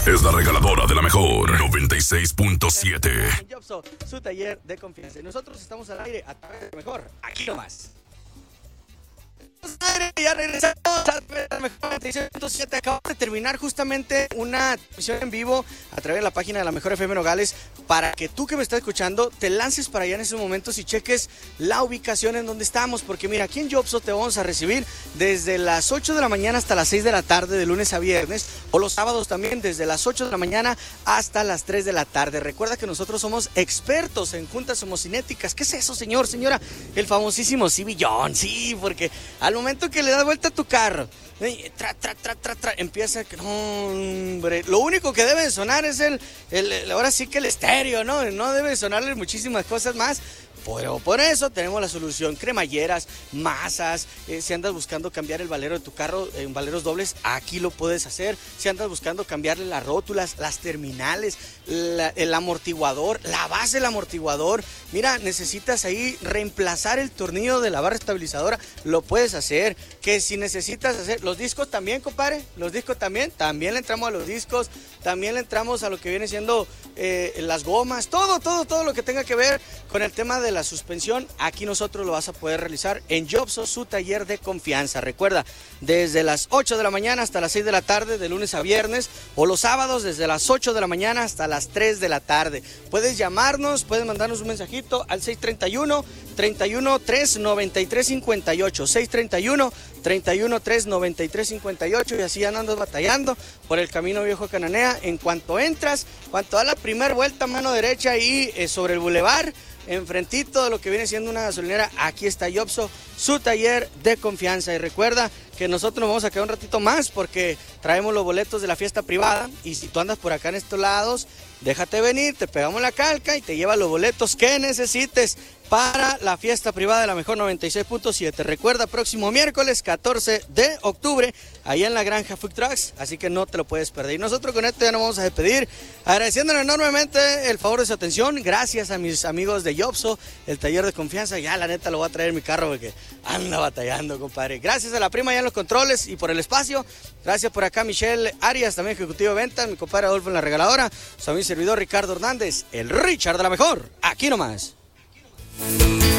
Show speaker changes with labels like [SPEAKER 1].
[SPEAKER 1] es la regaladora de la mejor 96.7.
[SPEAKER 2] Jobso, su taller de confianza. Y nosotros estamos al aire a través de Mejor, aquí nomás. Ya regresamos a Mejor 96.7. Acabamos de terminar justamente una transmisión en vivo a través de la página de la Mejor FM Nogales para que tú que me estás escuchando te lances para allá en esos momentos y cheques la ubicación en donde estamos, porque mira, aquí en Jobso te vamos a recibir desde las 8 de la mañana hasta las 6 de la tarde de lunes a viernes, o los sábados también desde las 8 de la mañana hasta las 3 de la tarde. Recuerda que nosotros somos expertos en juntas homocinéticas. ¿Qué es eso, señor, señora? El famosísimo CB-John, sí, porque al momento que le das vuelta a tu carro, empieza que no, hombre, lo único que debe sonar es ahora sí que el estéreo, ¿no? No debe sonarle muchísimas cosas más. Pero por eso tenemos la solución: cremalleras, masas. Si andas buscando cambiar el valero de tu carro en valeros dobles, aquí lo puedes hacer. Si andas buscando cambiarle las rótulas, las terminales, el amortiguador, la base del amortiguador, mira, necesitas ahí reemplazar el tornillo de la barra estabilizadora, lo puedes hacer. Que si necesitas hacer los discos también, compadre, los discos también le entramos a los discos, también le entramos a lo que viene siendo las gomas, todo lo que tenga que ver con el tema de la suspensión. Aquí nosotros lo vas a poder realizar en Jobso, su taller de confianza. Recuerda, desde las 8 de la mañana hasta las 6 de la tarde de lunes a viernes, o los sábados desde las 8 de la mañana hasta las 3 de la tarde. Puedes llamarnos, puedes mandarnos un mensajito al 631-313-9358, 631-313-9358, y así andas batallando por el camino viejo Cananea. En cuanto entras, cuanto da la primera vuelta mano derecha ahí sobre el bulevar, enfrentito de lo que viene siendo una gasolinera, aquí está Jobso, su taller de confianza. Y recuerda que nosotros nos vamos a quedar un ratito más porque traemos los boletos de la fiesta privada, y si tú andas por acá en estos lados, déjate venir, te pegamos la calca y te llevas los boletos que necesites para la fiesta privada de la Mejor 96.7. Recuerda, próximo miércoles 14 de octubre, allá en la Granja Food Trucks, así que no te lo puedes perder. Y nosotros con esto ya nos vamos a despedir, agradeciéndole enormemente el favor de su atención. Gracias a mis amigos de Jobso, el taller de confianza. Ya la neta lo voy a traer en mi carro porque anda batallando, compadre. Gracias a la prima ya en los controles y por el espacio. Gracias por acá Michelle Arias, también ejecutivo de ventas, mi compadre Adolfo en la regaladora, su amigo y servidor Ricardo Hernández, el Richard de la Mejor, aquí nomás.